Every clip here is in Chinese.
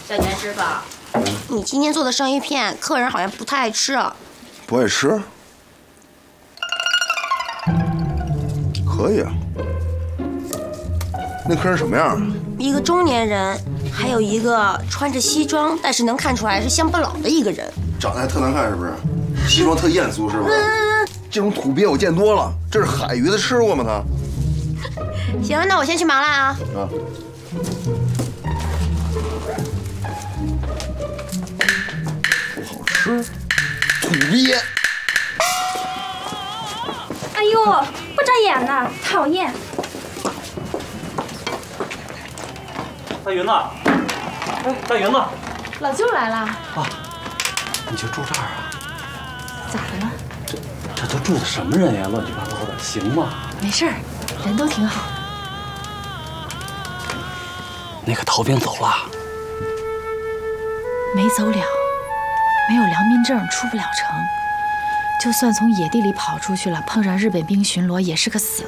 小田师傅，你今天做的生鱼片，客人好像不太爱吃啊。 不爱吃？可以啊。那客人什么样啊？ 一个中年人，还有一个穿着西装，但是能看出来是乡不老的一个人。 长得还特难看是不是？西装特艳俗是不是？这种土鳖我见多了，这是海鱼的吃过吗他？ 行，那我先去忙了啊。 啊。不好吃，土鳖。 哎呦，不眨眼呢，讨厌！ 大云呐，哎，大云呐， 老舅来了啊！你就住这儿啊？ 咋的了？ 这都住的什么人呀？乱七八糟的，行吗？ 没事儿，人都挺好。 那个逃兵走了？ 没走了，没有良民证出不了城。就算从野地里跑出去了，碰上日本兵巡逻也是个死。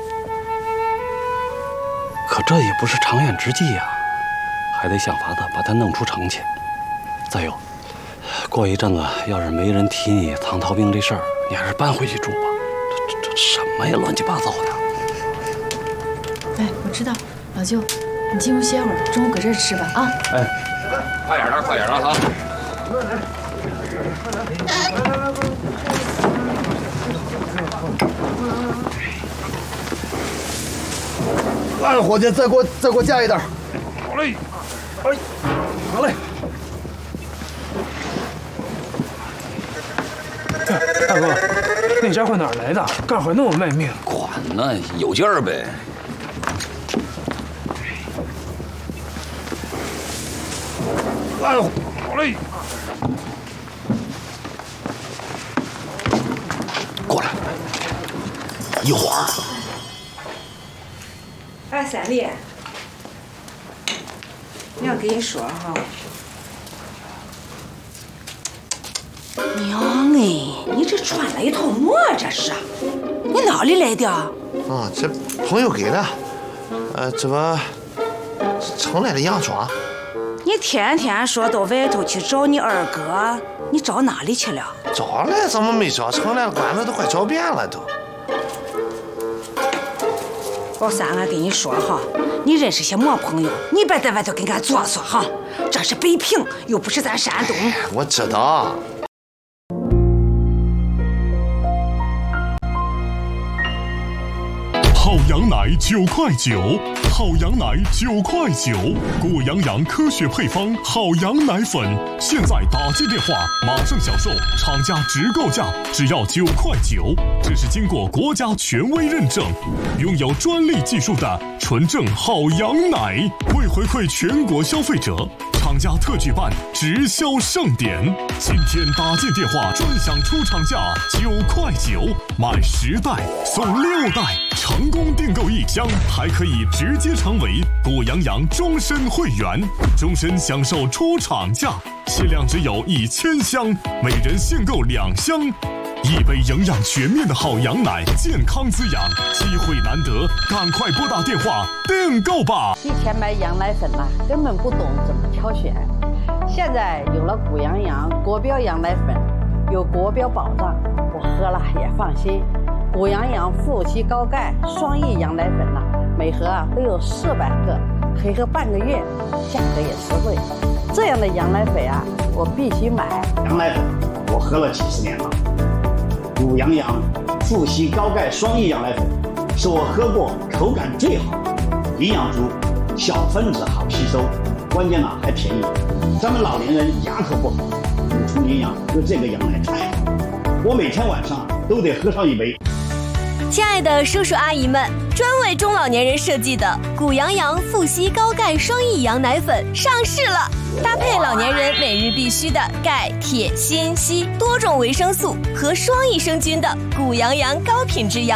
可这也不是长远之计呀，还得想法子把他弄出城去。再有，过一阵子要是没人提你藏逃兵这事儿，你还是搬回去住吧。这什么呀，乱七八糟的！ 哎，我知道，老舅，你进屋歇会儿，中午搁这儿吃吧啊！ 哎， 快点的，快点的啊！ 来，伙计，再给我加一袋。 好嘞， 哎，好嘞。 大哥，那家伙哪儿来的？干活那么卖命？ 管呢，有劲儿呗。 来， 好嘞。 过来，一会儿。 哎，三丽，你要跟你说哈，娘哎，你这穿了一套么？这是？你哪里来的？ 啊，这朋友给的，这不城来的洋装。 你天天说到外头去找你二哥，你找哪里去了？ 找了怎么没找？城来馆子都快找遍了都。 老三，俺跟你说哈，你认识些么朋友？你别在外头跟俺做作哈，这是北平，又不是咱山东。 我知道。 好羊奶9块9，好羊奶9块9，果羊羊科学配方好羊奶粉，现在打进电话马上享受厂家直购价，只要9块9。这是经过国家权威认证，拥有专利技术的纯正好羊奶。为回馈全国消费者，厂家特举办直销盛典，今天打进电话专享出厂价9块9，买10袋送6袋，成功订购1箱，还可以直接成为果羊羊终身会员，终身享受出厂价，限量只有1000箱，每人限购2箱。一杯营养全面的好羊奶，健康滋养，机会难得，赶快拨打电话订购吧。 以前买羊奶粉啦，根本不懂怎么挑选，现在有了谷羊羊国标羊奶粉，有国标保障，我喝了也放心。谷羊羊富硒高钙双益羊奶粉呐，每盒都有400克，可以喝半个月，价格也实惠。这样的羊奶粉啊，我必须买。 羊奶粉我喝了几十年了。谷羊羊富硒高钙双益羊奶粉是我喝过口感最好，营养足，小分子好吸收，关键还便宜。咱们老年人牙口不好，补充营养，喝这个羊奶太好了。我每天晚上都得喝上一杯。 亲爱的叔叔阿姨们，专为中老年人设计的谷羊羊富硒高钙双益羊奶粉上市了，搭配老年人每日必须的钙、铁、锌、硒多种维生素和双益生菌的谷羊羊高品质羊